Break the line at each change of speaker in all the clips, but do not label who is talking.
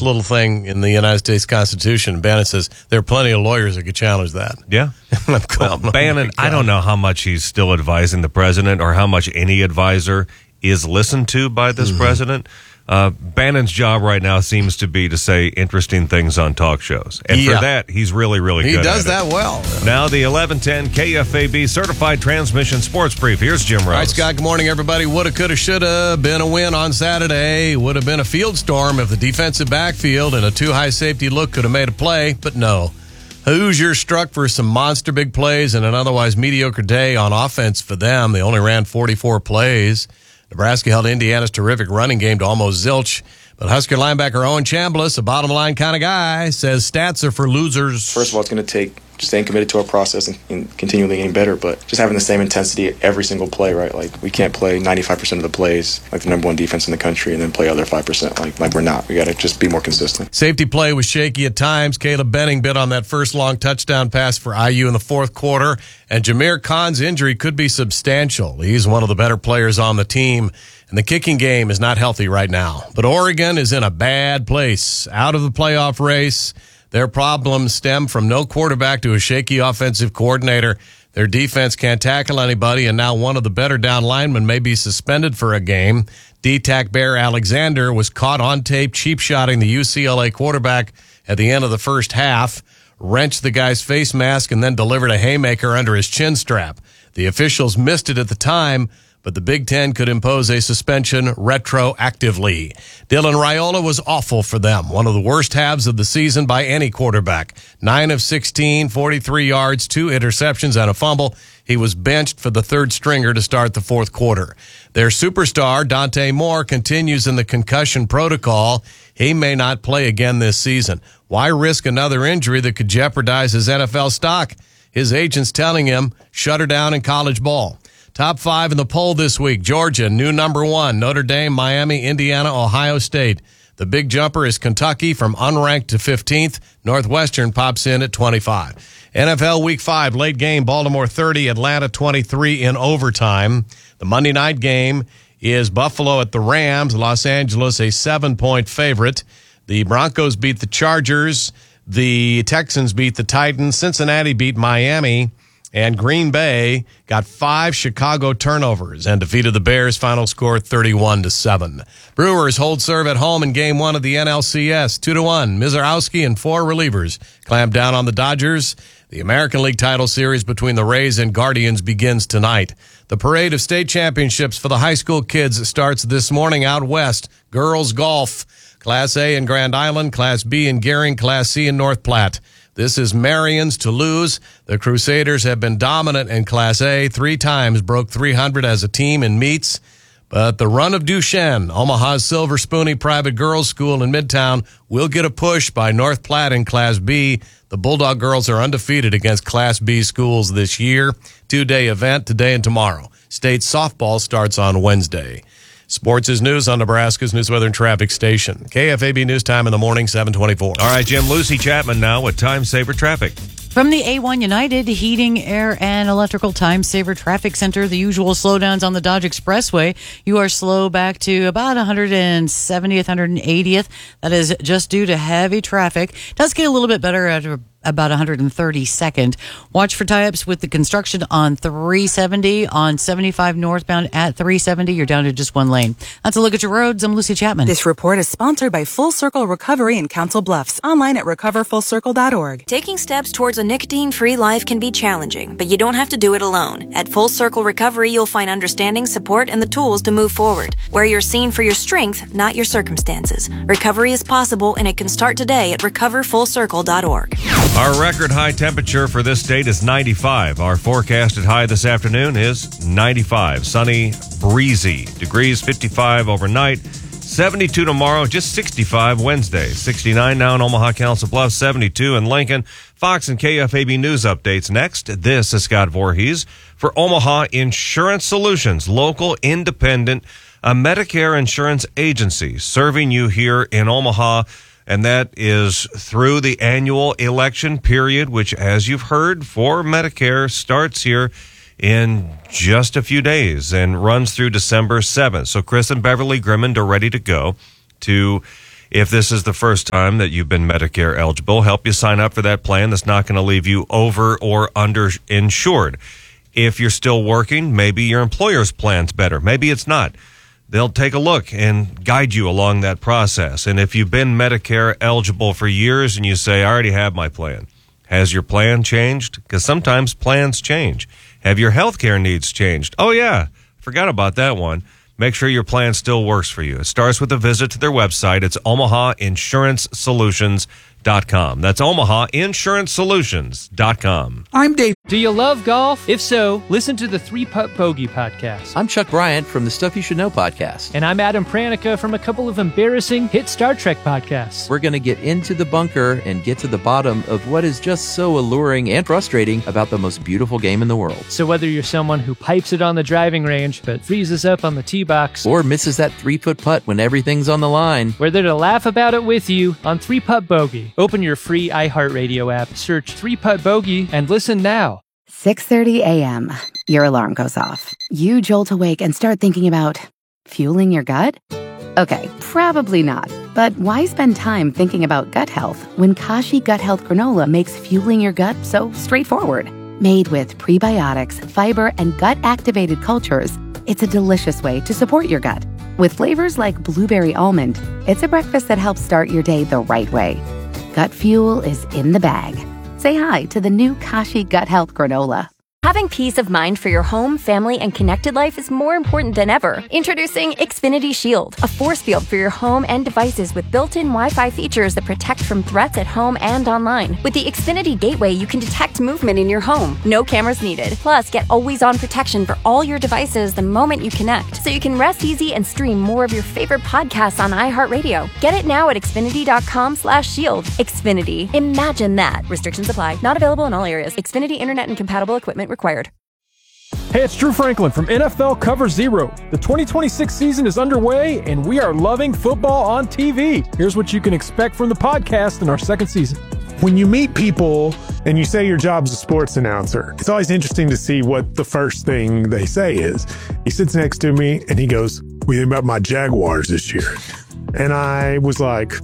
little thing in the United States Constitution. Bannon says there are plenty of lawyers that could challenge that.
Yeah. Well, Bannon, I don't know how much he's still advising the president or how much any advisor is listened to by this president. Bannon's job right now seems to be to say interesting things on talk shows. And for that, he's really, really good at it.
He does that well.
Now the 11:10 KFAB Certified Transmission Sports Brief. Here's Jim Rose.
All right, Scott, good morning, everybody. Woulda, coulda, shoulda been a win on Saturday. Would have been a field storm if the defensive backfield and a too-high safety look could have made a play, but no. Hoosiers struck for some monster big plays and an otherwise mediocre day on offense for them. They only ran 44 plays. Nebraska held Indiana's terrific running game to almost zilch. But Husker linebacker Owen Chambliss, a bottom-line kind of guy, says stats are for losers.
First of all, it's going to take just staying committed to our process and continually getting better, but just having the same intensity every single play, right? Like, we can't play 95% of the plays like the number one defense in the country and then play other 5% like we're not. We got to just be more consistent.
Safety play was shaky at times. Caleb Benning bit on that first long touchdown pass for IU in the fourth quarter, and Jameer Khan's injury could be substantial. He's one of the better players on the team, and the kicking game is not healthy right now. But Oregon is in a bad place, out of the playoff race. Their problems stem from no quarterback to a shaky offensive coordinator. Their defense can't tackle anybody, and now one of the better down linemen may be suspended for a game. D-Tac Bear Alexander was caught on tape cheap-shotting the UCLA quarterback at the end of the first half, wrenched the guy's face mask, and then delivered a haymaker under his chin strap. The officials missed it at the time, but the Big Ten could impose a suspension retroactively. Dylan Raiola was awful for them. One of the worst halves of the season by any quarterback. 9 of 16, 43 yards, 2 interceptions, and a fumble. He was benched for the third stringer to start the fourth quarter. Their superstar, Dante Moore, continues in the concussion protocol. He may not play again this season. Why risk another injury that could jeopardize his NFL stock? His agent's telling him, shut her down in college ball. Top 5 in the poll this week. Georgia, new number 1. Notre Dame, Miami, Indiana, Ohio State. The big jumper is Kentucky from unranked to 15th. Northwestern pops in at 25. NFL Week 5, late game, Baltimore 30, Atlanta 23 in overtime. The Monday night game is Buffalo at the Rams, Los Angeles a 7-point favorite. The Broncos beat the Chargers. The Texans beat the Titans. Cincinnati beat Miami. And Green Bay got 5 Chicago turnovers and defeated the Bears. Final score 31-7. Brewers hold serve at home in Game 1 of the NLCS. 2-1. Mizorowski and 4 relievers clamp down on the Dodgers. The American League title series between the Rays and Guardians begins tonight. The parade of state championships for the high school kids starts this morning out west. Girls golf. Class A in Grand Island, Class B in Gering, Class C in North Platte. This is Marion's to lose. The Crusaders have been dominant in Class A. 3 times broke 300 as a team in meets. But the run of Duchenne, Omaha's Silver Spoonie Private Girls School in Midtown, will get a push by North Platte in Class B. The Bulldog girls are undefeated against Class B schools this year. 2-day event today and tomorrow. State softball starts on Wednesday. Sports is news on Nebraska's News Weather and Traffic Station. KFAB News Time in the morning, 7:24.
All right, Jim, Lucy Chapman now with Time Saver Traffic.
From the A1 United Heating, Air, and Electrical Time Saver Traffic Center, the usual slowdowns on the Dodge Expressway. You are slow back to about 170th, 180th. That is just due to heavy traffic. It does get a little bit better at about 132nd. Watch for tie-ups with the construction on 370, on 75 northbound at 370. You're down to just 1 lane. That's a look at your roads. I'm Lucy Chapman.
This report is sponsored by Full Circle Recovery in Council Bluffs. Online at recoverfullcircle.org.
Taking steps towards a nicotine-free life can be challenging, but you don't have to do it alone. At Full Circle Recovery, you'll find understanding, support, and the tools to move forward, where you're seen for your strength, not your circumstances. Recovery is possible, and it can start today at recoverfullcircle.org.
Our record high temperature for this state is 95. Our forecasted high this afternoon is 95. Sunny, breezy. Degrees 55 overnight. 72 tomorrow, just 65 Wednesday. 69 now in Omaha, Council Bluffs, 72 in Lincoln. Fox and KFAB News updates next. This is Scott Voorhees for Omaha Insurance Solutions, local, independent, a Medicare insurance agency serving you here in Omaha. And that is through the annual election period, which, as you've heard, for Medicare starts here in just a few days and runs through December 7th. So Chris and Beverly Grimmond are ready to go to If this is the first time that you've been Medicare eligible, help you sign up for that plan that's not going to leave you over or underinsured. If you're still working, maybe your employer's plan's better. Maybe it's not. They'll take a look and guide you along that process. And if you've been Medicare eligible for years and you say, I already have my plan, has your plan changed? Because sometimes plans change. Have your health care needs changed? Oh, yeah, forgot about that one. Make sure your plan still works for you. It starts with a visit to their website. It's OmahaInsuranceSolutions.com. That's OmahaInsuranceSolutions.com.
I'm Dave.
Do you love golf? If so, listen to the 3-Putt Bogey podcast.
I'm Chuck Bryant from the Stuff You Should Know podcast.
And I'm Adam Pranica from a couple of embarrassing hit Star Trek podcasts.
We're going to get into the bunker and get to the bottom of what is just so alluring and frustrating about the most beautiful game in the world.
So whether you're someone who pipes it on the driving range but freezes up on the tee box,
or misses that 3-foot putt when everything's on the line,
we're there to laugh about it with you on 3-Putt Bogey. Open your free iHeartRadio app, search 3-Putt Bogey, and listen now.
6:30 a.m. Your alarm goes off. You jolt awake and start thinking about fueling your gut? Okay, probably not. But why spend time thinking about gut health when Kashi Gut Health Granola makes fueling your gut so straightforward? Made with prebiotics, fiber, and gut-activated cultures, it's a delicious way to support your gut. With flavors like blueberry almond, it's a breakfast that helps start your day the right way. Gut fuel is in the bag. Say hi to the new Kashi Gut Health Granola.
Having peace of mind for your home, family, and connected life is more important than ever. Introducing Xfinity Shield, a force field for your home and devices with built-in Wi-Fi features that protect from threats at home and online. With the Xfinity Gateway, you can detect movement in your home. No cameras needed. Plus, get always-on protection for all your devices the moment you connect, so you can rest easy and stream more of your favorite podcasts on iHeartRadio. Get it now at Xfinity.com/shield. Xfinity. Imagine that. Restrictions apply. Not available in all areas. Xfinity Internet and compatible equipment required.
Hey, it's Drew Franklin from NFL Cover Zero. The 2026 season is underway, and we are loving football on TV. Here's what you can expect from the podcast in our second season.
When you meet people and you say your job's a sports announcer, it's always interesting to see what the first thing they say is. He sits next to me, and he goes, "What do you think about my Jaguars this year?" And I was like,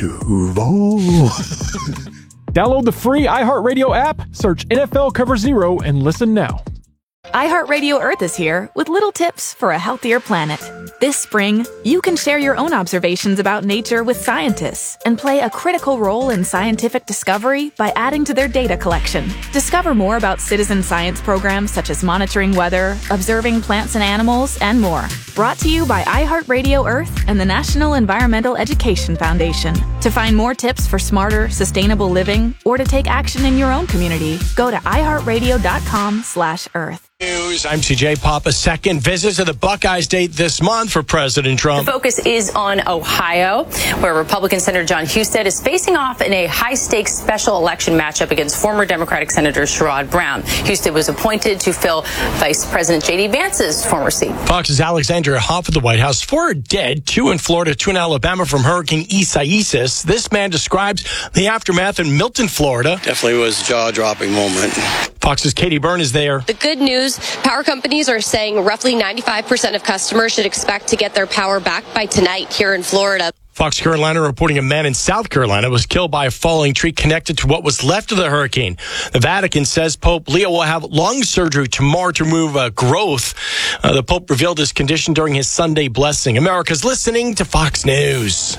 Duval.
Download the free iHeartRadio app, search NFL Cover Zero, and listen now.
iHeartRadio Earth is here with little tips for a healthier planet. This spring, you can share your own observations about nature with scientists and play a critical role in scientific discovery by adding to their data collection. Discover more about citizen science programs such as monitoring weather, observing plants and animals, and more. Brought to you by iHeartRadio Earth and the National Environmental Education Foundation. To find more tips for smarter, sustainable living, or to take action in your own community, go to iHeartRadio.com/Earth.
News. I'm CJ Pop. A second visit to the Buckeyes date this month for President Trump.
The focus is on Ohio, where Republican Senator John Husted is facing off in a high-stakes special election matchup against former Democratic Senator Sherrod Brown. Husted was appointed to fill Vice President J.D. Vance's former seat.
Fox's Alexandria Hoff at the White House. 4 are dead, 2 in Florida, 2 in Alabama from Hurricane Isaias. This man describes the aftermath in Milton, Florida.
Definitely was a jaw-dropping moment.
Fox's Katie Byrne is there.
The good news, power companies are saying roughly 95% of customers should expect to get their power back by tonight here in Florida.
Fox Carolina reporting a man in South Carolina was killed by a falling tree connected to what was left of the hurricane. The Vatican says Pope Leo will have lung surgery tomorrow to remove growth. The Pope revealed his condition during his Sunday blessing. America's listening to Fox News.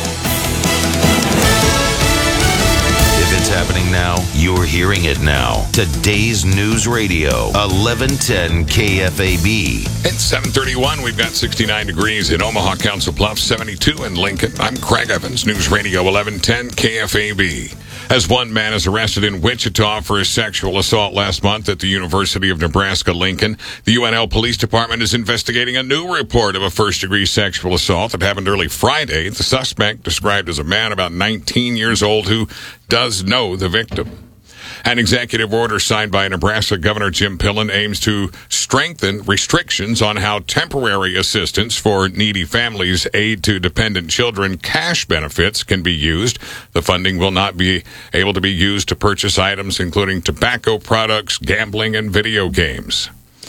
It's happening now. You're hearing it now. Today's News Radio, 1110 KFAB.
It's 7:31. We've got 69 degrees in Omaha, Council Bluffs, 72 in Lincoln. I'm Craig Evans, News Radio 1110 KFAB. As one man is arrested in Wichita for his sexual assault last month at the University of Nebraska-Lincoln, the UNL Police Department is investigating a new report of a first-degree sexual assault that happened early Friday. The suspect, described as a man about 19 years old who does know the victim. An executive order signed by Nebraska Governor Jim Pillen aims to strengthen restrictions on how temporary assistance for needy families, aid to dependent children, cash benefits can be used. The funding will not be able to be used to purchase items including tobacco products, gambling, and video games.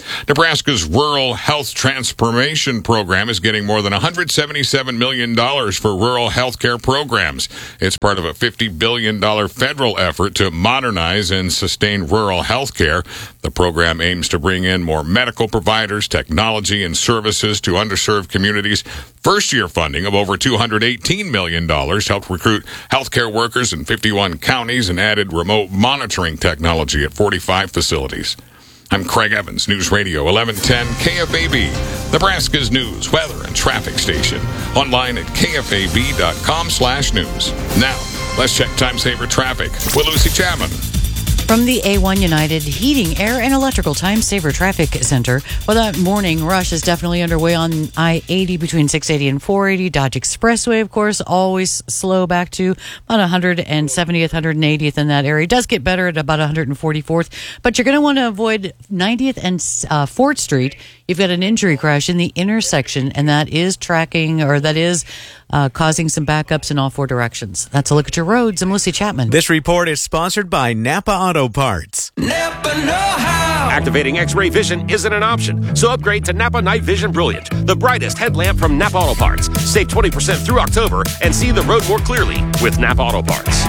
Nebraska's Rural Health Transformation Program is getting more than $177 million for rural health care programs. It's part of a $50 billion federal effort to modernize and sustain rural health care. The program aims to bring in more medical providers, technology, and services to underserved communities. First-year funding of over $218 million helped recruit healthcare workers in 51 counties and added remote monitoring technology at 45 facilities. I'm Craig Evans, News Radio 1110 KFAB, Nebraska's news, weather, and traffic station. Online at kfab.com/news. Now, let's check time-saver traffic with Lucy Chapman.
From the A1 United Heating, Air, and Electrical Time Saver Traffic Center. Well, that morning rush is definitely underway on I-80 between 680 and 480. Dodge Expressway, of course, always slow back to about 170th, 180th in that area. It does get better at about 144th, but you're going to want to avoid 90th and 4th Street. You've got an injury crash in the intersection, and that is causing some backups in all four directions. That's a look at your roads. I'm Lucy Chapman.
This report is sponsored by Napa Auto Parts.
Napa know-how. Activating X-ray vision isn't an option, so upgrade to Napa Night Vision Brilliant, the brightest headlamp from Napa Auto Parts. Save 20% through October and see the road more clearly with Napa Auto Parts.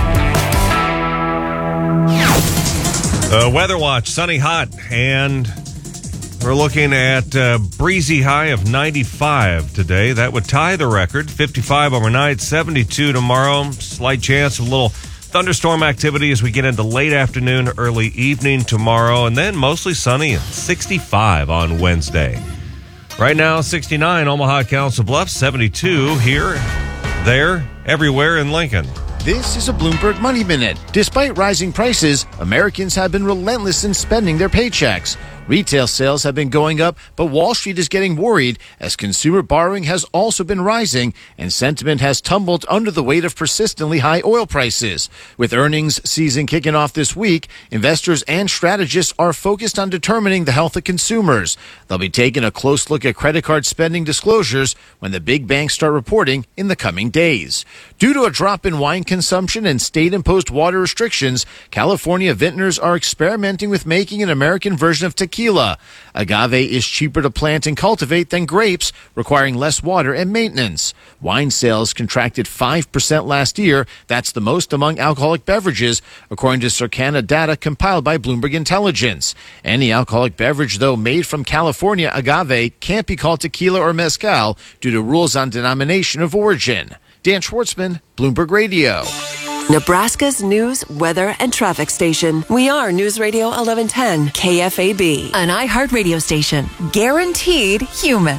Weather watch, sunny, hot, and we're looking at a breezy high of 95 today. That would tie the record. 55 overnight, 72 tomorrow. Slight chance of a little thunderstorm activity as we get into late afternoon, early evening tomorrow, and then mostly sunny and 65 on Wednesday. Right now, 69 Omaha, Council Bluffs, 72 here, there, everywhere in Lincoln.
This is a Bloomberg Money Minute. Despite rising prices, Americans have been relentless in spending their paychecks. Retail sales have been going up, but Wall Street is getting worried as consumer borrowing has also been rising and sentiment has tumbled under the weight of persistently high oil prices. With earnings season kicking off this week, investors and strategists are focused on determining the health of consumers. They'll be taking a close look at credit card spending disclosures when the big banks start reporting in the coming days. Due to a drop in wine consumption and state-imposed water restrictions, California vintners are experimenting with making an American version of tequila. Agave is cheaper to plant and cultivate than grapes, requiring less water and maintenance. Wine sales contracted 5% last year. That's the most among alcoholic beverages, according to Circana data compiled by Bloomberg Intelligence. Any alcoholic beverage, though made from California agave, can't be called tequila or mezcal due to rules on denomination of origin. Dan Schwartzman, Bloomberg Radio.
Nebraska's news, weather, and traffic station. We are News Radio 1110 KFAB, an iHeartRadio station. Guaranteed human.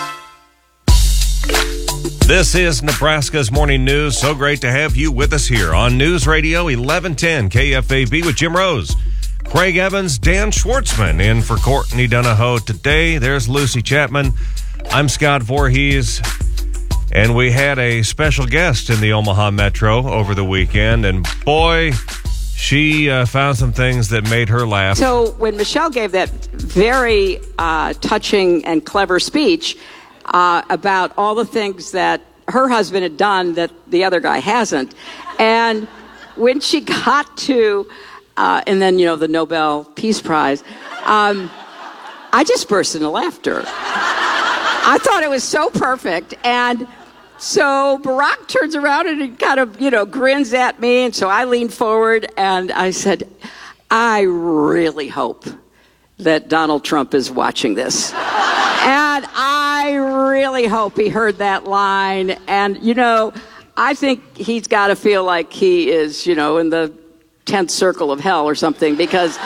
This is Nebraska's Morning News. So great to have you with us here on News Radio 1110 KFAB with Jim Rose, Craig Evans, Dan Schwartzman in for Courtney Donahoe today. There's Lucy Chapman. I'm Scott Voorhees. And we had a special guest in the Omaha Metro over the weekend, and boy, she found some things that made her laugh.
So when Michelle gave that very touching and clever speech about all the things that her husband had done that the other guy hasn't, and when she got to, and then, the Nobel Peace Prize, I just burst into laughter. I thought it was so perfect, and so Barack turns around and he kind of, grins at me. And so I leaned forward and I said, I really hope that Donald Trump is watching this. And I really hope he heard that line. And, I think he's got to feel like he is, in the 10th circle of hell or something because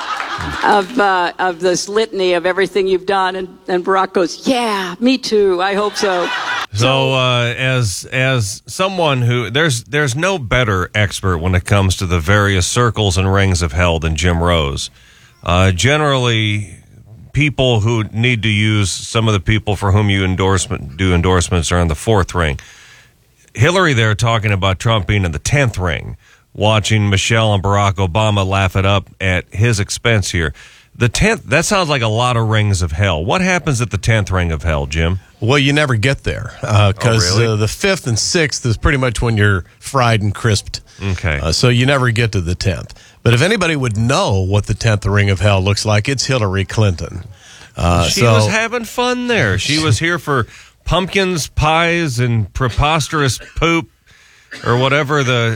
of this litany of everything you've done. And Barack goes, yeah, me too. I hope so.
So, as someone who there's no better expert when it comes to the various circles and rings of hell than Jim Rose. Generally, people who need to use some of the people for whom you do endorsements are in the 4th ring. Hillary there talking about Trump being in the 10th ring, watching Michelle and Barack Obama laugh it up at his expense here. The 10th, that sounds like a lot of rings of hell. What happens at the 10th ring of hell, Jim?
Well, you never get there because
really?
The 5th and 6th is pretty much when you're fried and crisped.
Okay.
So you never get to the 10th. But if anybody would know what the 10th ring of hell looks like, it's Hillary Clinton.
She was having fun there. She was here for pumpkins, pies, and preposterous poop, or whatever the